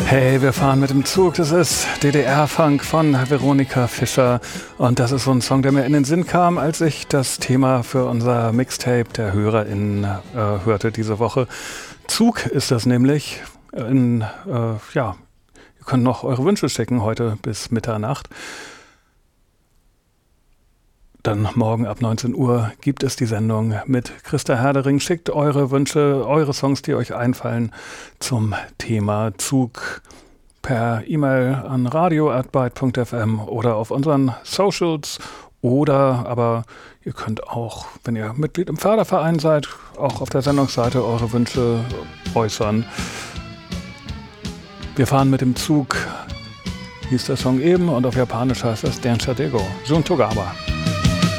Hey, wir fahren mit dem Zug. Das ist DDR-Funk von Veronika Fischer. Und das ist so ein Song, der mir in den Sinn kam, als ich das Thema für unser Mixtape der HörerInnen hörte diese Woche. Zug ist das nämlich. Ihr könnt noch eure Wünsche schicken heute bis Mitternacht. Dann morgen ab 19 Uhr gibt es die Sendung mit Christa Herdering. Schickt eure Wünsche, eure Songs, die euch einfallen, zum Thema Zug per E-Mail an radio@byte.fm oder auf unseren Socials. Aber ihr könnt auch, wenn ihr Mitglied im Förderverein seid, auch auf der Sendungsseite eure Wünsche äußern. Wir fahren mit dem Zug, hieß der Song eben, und auf Japanisch heißt es Densha Dego, Juntogaba.